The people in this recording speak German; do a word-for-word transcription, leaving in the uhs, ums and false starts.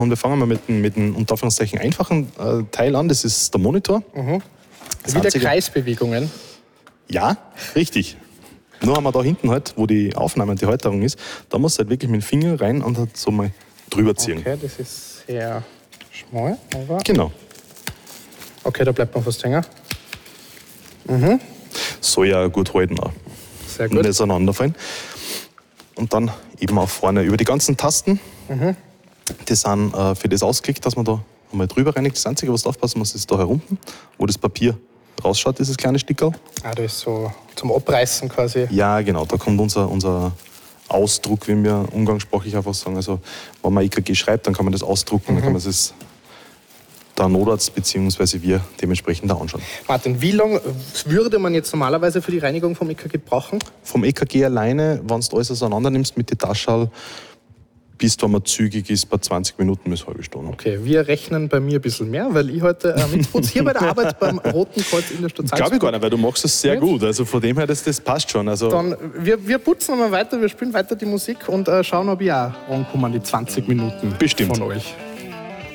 Und wir fangen mal mit dem, mit dem unter Anführungszeichen einfachen äh, Teil an. Das ist der Monitor. Mhm. Wieder Kreisbewegungen. Ja, richtig. Nur haben wir da hinten halt, wo die Aufnahme und die Halterung ist, da musst du halt wirklich mit dem Finger rein und halt so mal drüber ziehen. Okay, das ist sehr schmal. Aber Genau. okay, da bleibt noch was hängen. Mhm. Soll ja gut halten auch. Sehr gut. Nicht auseinanderfallen. Und dann eben auch vorne über die ganzen Tasten. Mhm. Die sind äh, für das ausgelegt, dass man da einmal drüber reinigt. Das Einzige, was du aufpassen musst, ist da herunten, wo das Papier rausschaut, dieses kleine Stickerl. Ah, da ist so zum Abreißen quasi. Ja, genau, da kommt unser, unser Ausdruck, wie wir umgangssprachlich einfach sagen. Also, wenn man E K G schreibt, dann kann man das ausdrucken, Mhm. dann kann man das der Notarzt bzw. wir dementsprechend da anschauen. Martin, wie lange würde man jetzt normalerweise für die Reinigung vom E K G brauchen? Vom E K G alleine, wenn du alles auseinander nimmst mit den Taschall, bis da mal zügig ist, bei zwanzig Minuten bis eine halbe Stunde. Okay, wir rechnen bei mir ein bisschen mehr, weil ich heute äh, mitputze hier bei der Arbeit beim Roten Kreuz in der Stadt Salzburg. Glaube ich gar nicht, weil du machst es sehr Jetzt? gut. Also von dem her, das, das passt schon. Also Dann, wir, wir putzen mal weiter, wir spielen weiter die Musik und äh, schauen, ob ich auch rankomme an die zwanzig Minuten Bestimmt. von euch.